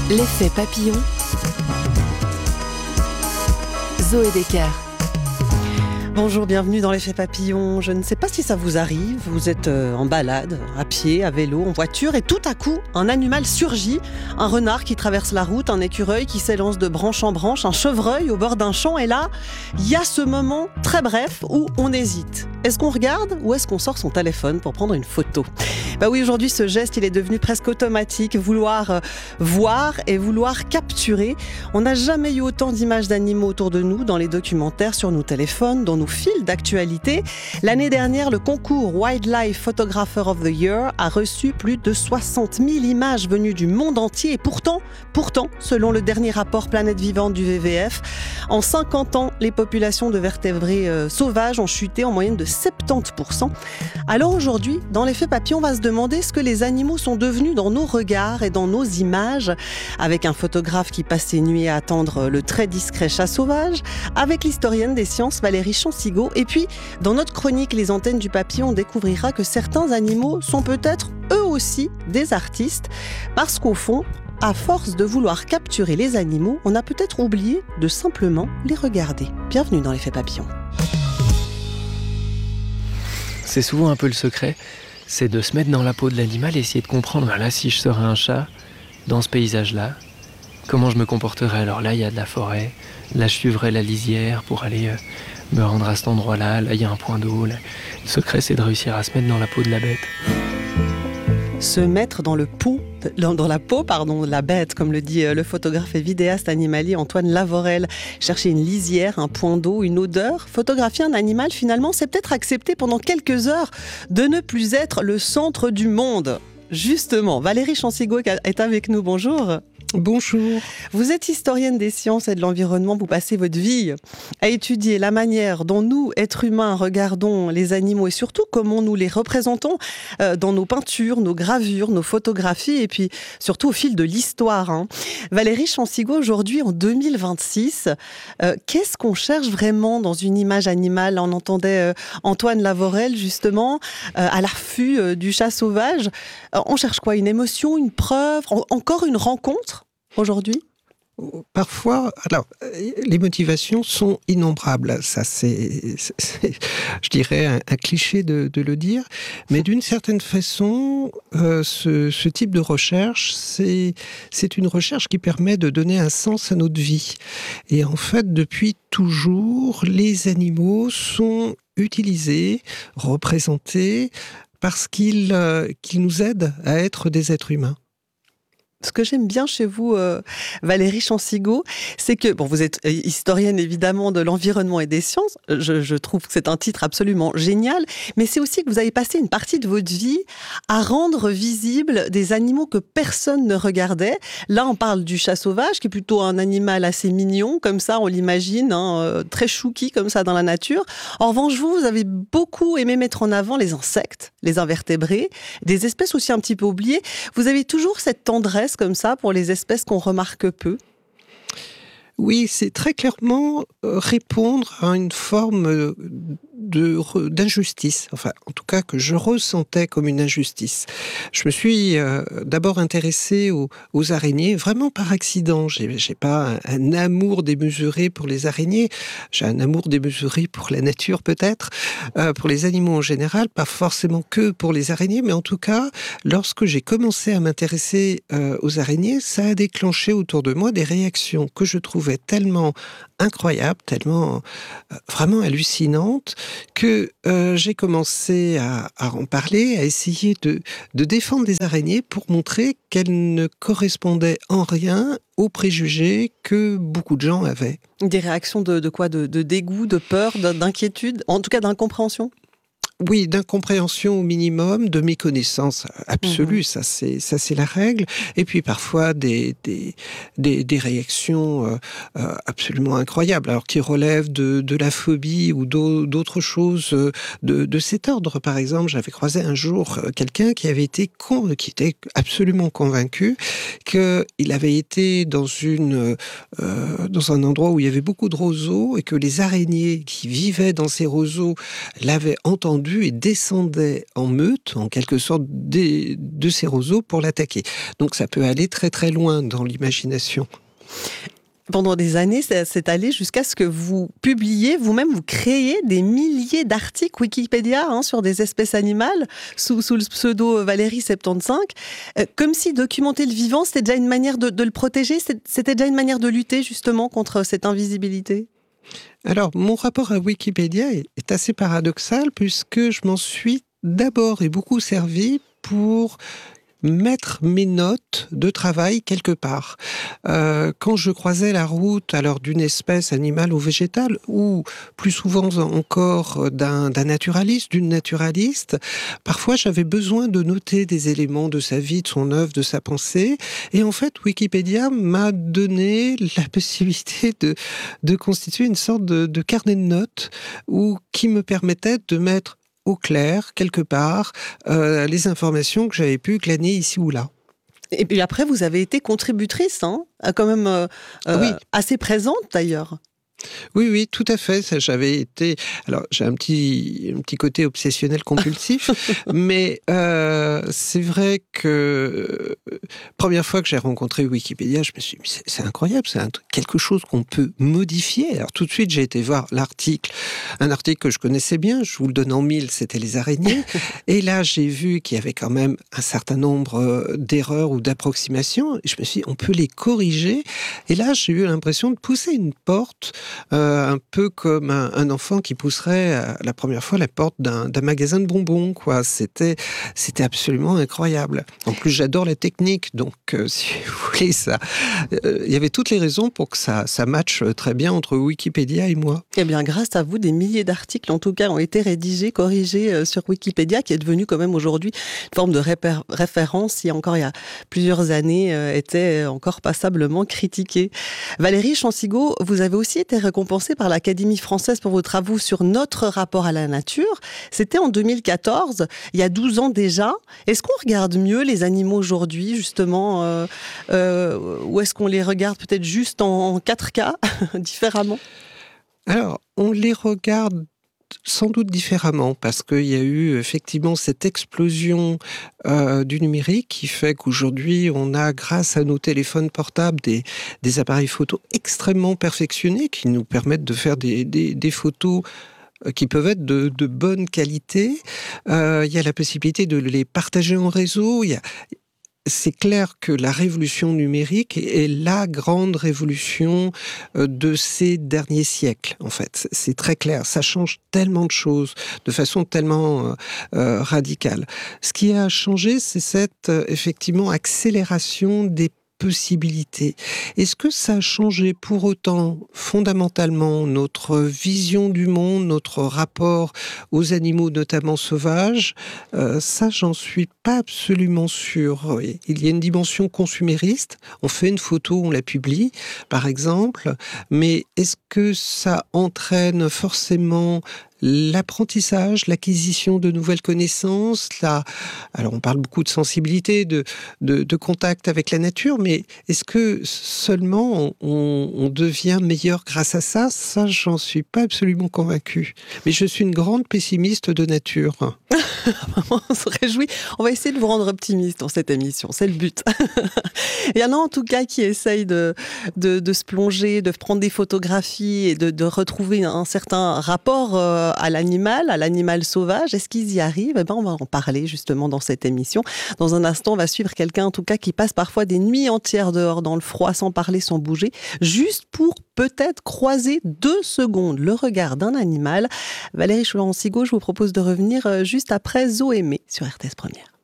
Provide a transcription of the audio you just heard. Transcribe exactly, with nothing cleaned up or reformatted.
L'effet papillon. Zoé Decker. Bonjour, bienvenue dans l'effet papillon. Je ne sais pas si ça vous arrive, vous êtes en balade, à pied, à vélo, en voiture, et tout à coup, un animal surgit, un renard qui traverse la route, un écureuil qui s'élance de branche en branche, un chevreuil au bord d'un champ, et là, il y a ce moment très bref où on hésite. Est-ce qu'on regarde ou est-ce qu'on sort son téléphone pour prendre une photo ? Bah oui, aujourd'hui, ce geste, il est devenu presque automatique, vouloir euh, voir et vouloir capturer. On n'a jamais eu autant d'images d'animaux autour de nous dans les documentaires, sur nos téléphones, dans nos fils d'actualité. L'année dernière, le concours Wildlife Photographer of the Year a reçu plus de soixante mille images venues du monde entier. Et pourtant, pourtant, selon le dernier rapport Planète Vivante du W W F, en cinquante ans, les populations de vertébrés euh, sauvages ont chuté en moyenne de soixante-dix pour cent. Alors aujourd'hui, dans l'effet papillon, on va se demander ce que les animaux sont devenus dans nos regards et dans nos images, avec un photographe qui passe ses nuits à attendre le très discret chat sauvage, avec l'historienne des sciences Valérie Chansigo, et puis dans notre chronique Les Antennes du Papillon, on découvrira que certains animaux sont peut-être eux aussi des artistes, parce qu'au fond, à force de vouloir capturer les animaux, on a peut-être oublié de simplement les regarder. Bienvenue dans l'effet papillon. C'est souvent un peu le secret, c'est de se mettre dans la peau de l'animal et essayer de comprendre, voilà, si je serais un chat, dans ce paysage-là, comment je me comporterais. Alors là, il y a de la forêt, là, je suivrais la lisière pour aller euh, me rendre à cet endroit-là, là, il y a un point d'eau. Là. Le secret, c'est de réussir à se mettre dans la peau de la bête. Se mettre dans le pot, dans, dans la peau pardon, de la bête, comme le dit le photographe et vidéaste animalier Antoine Lavorel. Chercher une lisière, un point d'eau, une odeur. Photographier un animal, finalement, c'est peut-être accepter pendant quelques heures de ne plus être le centre du monde. Justement, Valérie Chansigo est avec nous. Bonjour. Bonjour. Vous êtes historienne des sciences et de l'environnement. Vous passez votre vie à étudier la manière dont nous, êtres humains, regardons les animaux et surtout comment nous les représentons dans nos peintures, nos gravures, nos photographies et puis surtout au fil de l'histoire. Hein. Valérie Chansigo, aujourd'hui en deux mille vingt-six, euh, qu'est-ce qu'on cherche vraiment dans une image animale ? On entendait euh, Antoine Lavorel justement euh, à l'affût euh, du chat sauvage. Euh, on cherche quoi ? Une émotion, une preuve, en- encore une rencontre ? Aujourd'hui ? Parfois, alors, les motivations sont innombrables. Ça, c'est, c'est je dirais, un, un cliché de, de le dire. Mais d'une certaine façon, euh, ce, ce type de recherche, c'est, c'est une recherche qui permet de donner un sens à notre vie. Et en fait, depuis toujours, les animaux sont utilisés, représentés, parce qu'ils, euh, qu'ils nous aident à être des êtres humains. Ce que j'aime bien chez vous, euh, Valérie Chansigo, c'est que, bon, vous êtes historienne évidemment de l'environnement et des sciences, je, je trouve que c'est un titre absolument génial, mais c'est aussi que vous avez passé une partie de votre vie à rendre visibles des animaux que personne ne regardait. Là, on parle du chat sauvage, qui est plutôt un animal assez mignon, comme ça, on l'imagine, hein, euh, très chouki comme ça dans la nature. En revanche, vous, vous avez beaucoup aimé mettre en avant les insectes, les invertébrés, des espèces aussi un petit peu oubliées. Vous avez toujours cette tendresse comme ça pour les espèces qu'on remarque peu ? Oui, c'est très clairement euh, répondre à une forme euh, de, d'injustice, enfin, en tout cas que je ressentais comme une injustice. Je me suis euh, d'abord intéressée aux, aux araignées, vraiment par accident. J'ai, j'ai pas un, un amour démesuré pour les araignées, j'ai un amour démesuré pour la nature peut-être, euh, pour les animaux en général, pas forcément que pour les araignées, mais en tout cas, lorsque j'ai commencé à m'intéresser euh, aux araignées, ça a déclenché autour de moi des réactions que je trouvais tellement incroyables, tellement euh, vraiment hallucinantes, que euh, j'ai commencé à, à en parler, à essayer de, de défendre des araignées pour montrer qu'elles ne correspondaient en rien aux préjugés que beaucoup de gens avaient. Des réactions de, de quoi ? de, de dégoût, de peur, d'inquiétude, en tout cas d'incompréhension ? Oui, d'incompréhension au minimum, de méconnaissance absolue, Mmh. ça c'est ça c'est la règle. Et puis parfois des des des, des réactions euh, euh, absolument incroyables, alors qui relèvent de de la phobie ou d'autres choses euh, de de cet ordre. Par exemple, j'avais croisé un jour quelqu'un qui avait été con, qui était absolument convaincu que il avait été dans une euh, dans un endroit où il y avait beaucoup de roseaux et que les araignées qui vivaient dans ces roseaux l'avaient entendu descendu et descendait en meute, en quelque sorte, des, de ces roseaux pour l'attaquer. Donc ça peut aller très très loin dans l'imagination. Pendant des années, c'est allé jusqu'à ce que vous publiez, vous-même, vous créez des milliers d'articles Wikipédia hein, sur des espèces animales, sous, sous le pseudo Valérie soixante-quinze, euh, comme si documenter le vivant, c'était déjà une manière de, de le protéger, c'était déjà une manière de lutter justement contre cette invisibilité. Alors, mon rapport à Wikipédia est assez paradoxal, puisque je m'en suis d'abord et beaucoup servi pour mettre mes notes de travail quelque part. Euh, quand je croisais la route alors d'une espèce animale ou végétale, ou plus souvent encore d'un, d'un naturaliste, d'une naturaliste, parfois j'avais besoin de noter des éléments de sa vie, de son œuvre, de sa pensée. Et en fait, Wikipédia m'a donné la possibilité de, de constituer une sorte de, de carnet de notes où, qui me permettait de mettre au clair, quelque part, euh, les informations que j'avais pu glaner ici ou là. Et puis après, vous avez été contributrice, hein, quand même euh, oui. assez présente d'ailleurs. Oui, oui, tout à fait. Ça, j'avais été. Alors, j'ai un petit, un petit côté obsessionnel compulsif, mais euh, c'est vrai que euh, première fois que j'ai rencontré Wikipédia, je me suis dit, c'est, c'est incroyable, c'est un, quelque chose qu'on peut modifier. Alors, tout de suite, j'ai été voir l'article, un article que je connaissais bien, je vous le donne en mille, c'était les araignées. Et là, j'ai vu qu'il y avait quand même un certain nombre d'erreurs ou d'approximations. Et je me suis dit, on peut les corriger. Et là, j'ai eu l'impression de pousser une porte. Euh, un peu comme un, un enfant qui pousserait euh, la première fois la porte d'un, d'un magasin de bonbons, quoi. C'était, c'était absolument incroyable. En plus, j'adore la technique, donc euh, si vous voulez, ça, euh, il y avait toutes les raisons pour que ça, ça matche très bien entre Wikipédia et moi. Eh bien, grâce à vous, des milliers d'articles, en tout cas, ont été rédigés, corrigés euh, sur Wikipédia, qui est devenu quand même aujourd'hui une forme de répé- référence, qui encore il y a plusieurs années euh, était encore passablement critiqué. Valérie Chansigaud, vous avez aussi été récompensée par l'Académie française pour vos travaux sur notre rapport à la nature. C'était en deux mille quatorze, il y a douze ans déjà. Est-ce qu'on regarde mieux les animaux aujourd'hui, justement, euh, euh, ou est-ce qu'on les regarde peut-être juste en, en quatre K, différemment ? Alors, on les regarde sans doute différemment, parce qu'il y a eu effectivement cette explosion euh, du numérique qui fait qu'aujourd'hui on a, grâce à nos téléphones portables, des, des appareils photo extrêmement perfectionnés qui nous permettent de faire des, des, des photos qui peuvent être de, de bonne qualité. Euh, il y a la possibilité de les partager en réseau. Il y a C'est clair que la révolution numérique est la grande révolution de ces derniers siècles, en fait. C'est très clair. Ça change tellement de choses, de façon tellement euh, radicale. Ce qui a changé, c'est cette, euh, effectivement, accélération des possibilités. Est-ce que ça a changé pour autant fondamentalement notre vision du monde, notre rapport aux animaux, notamment sauvages ? euh, Ça, j'en suis pas absolument sûr. Il y a une dimension consumériste. On fait une photo, on la publie, par exemple, mais est-ce que ça entraîne forcément l'apprentissage, l'acquisition de nouvelles connaissances, la... alors on parle beaucoup de sensibilité, de, de, de contact avec la nature, mais est-ce que seulement on, on devient meilleur grâce à ça ? Ça, j'en suis pas absolument convaincu. Mais je suis une grande pessimiste de nature. On se réjouit. On va essayer de vous rendre optimiste dans cette émission, c'est le but. Il y en a en tout cas qui essayent de, de, de se plonger, de prendre des photographies et de, de retrouver un certain rapport à l'animal, à l'animal sauvage. Est-ce qu'ils y arrivent ? Eh ben, on va en parler justement dans cette émission. Dans un instant, on va suivre quelqu'un en tout cas qui passe parfois des nuits entières dehors dans le froid, sans parler, sans bouger, juste pour peut-être croiser deux secondes le regard d'un animal. Valérie Chansigaud, je vous propose de revenir juste après Zoémé sur R T S Première.